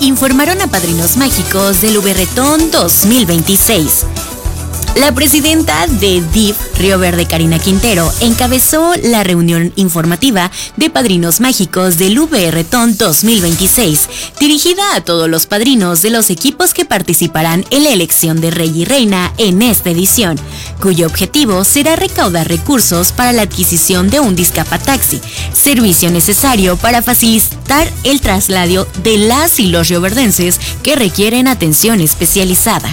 informaron a Padrinos Mágicos del VRetón 2026. La presidenta de DIF Río Verde, Karina Quintero, encabezó la reunión informativa de Padrinos Mágicos del VRetón 2026, dirigida a todos los padrinos de los equipos que participarán en la elección de Rey y Reina en esta edición, cuyo objetivo será recaudar recursos para la adquisición de un discapataxi, servicio necesario para facilitar el traslado de las y los rioverdenses que requieren atención especializada.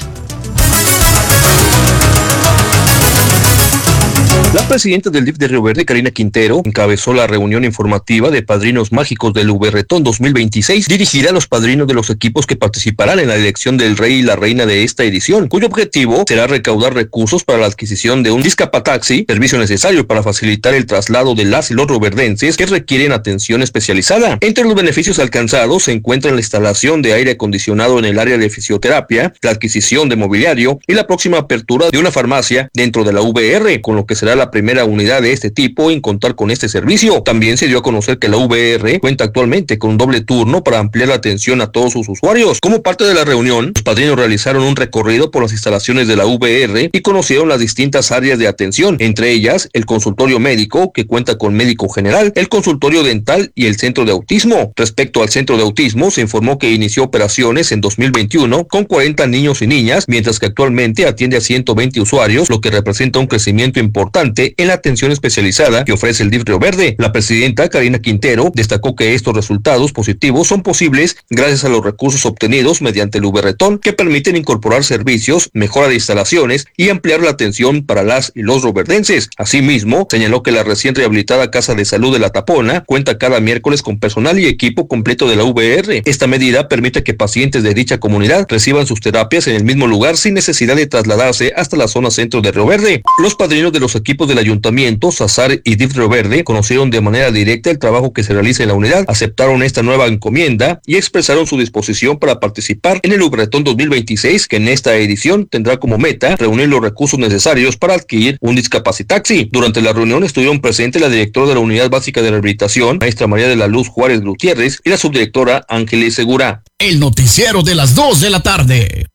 La presidenta del DIF de Río Verde, Karina Quintero, encabezó la reunión informativa de Padrinos Mágicos del VRetón 2026, dirigida a los padrinos de los equipos que participarán en la elección del Rey y la Reina de esta edición, cuyo objetivo será recaudar recursos para la adquisición de un discapataxi, servicio necesario para facilitar el traslado de las y los rioverdenses que requieren atención especializada. Entre los beneficios alcanzados se encuentran la instalación de aire acondicionado en el área de fisioterapia, la adquisición de mobiliario y la próxima apertura de una farmacia dentro de la VR, con lo que será la primera unidad de este tipo en contar con este servicio. También se dio a conocer que la VR cuenta actualmente con un doble turno para ampliar la atención a todos sus usuarios. Como parte de la reunión, los padrinos realizaron un recorrido por las instalaciones de la VR y conocieron las distintas áreas de atención, entre ellas el consultorio médico, que cuenta con médico general, el consultorio dental y el centro de autismo. Respecto al centro de autismo, se informó que inició operaciones en 2021 con 40 niños y niñas, mientras que actualmente atiende a 120 usuarios, lo que representa un crecimiento importante en la atención especializada que ofrece el DIF Río Verde. La presidenta Karina Quintero destacó que estos resultados positivos son posibles gracias a los recursos obtenidos mediante el VRetón, que permiten incorporar servicios, mejora de instalaciones y ampliar la atención para las y los rioverdenses. Asimismo, señaló que la recién rehabilitada Casa de Salud de La Tapona cuenta cada miércoles con personal y equipo completo de la VR. Esta medida permite que pacientes de dicha comunidad reciban sus terapias en el mismo lugar sin necesidad de trasladarse hasta la zona centro de Río Verde. Los padrinos de los equipos del Ayuntamiento, SASAR y DIF Río Verde conocieron de manera directa el trabajo que se realiza en la unidad, aceptaron esta nueva encomienda y expresaron su disposición para participar en el VRetón 2026, que en esta edición tendrá como meta reunir los recursos necesarios para adquirir un discapacitaxi. Durante la reunión estuvieron presentes la directora de la Unidad Básica de Rehabilitación, maestra María de la Luz Juárez Gutiérrez, y la subdirectora Ángeles Segura. El noticiero de las 2 de la tarde.